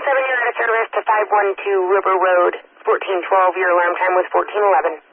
you're out of service to 512 River Road, 1412. Your alarm time was 1411.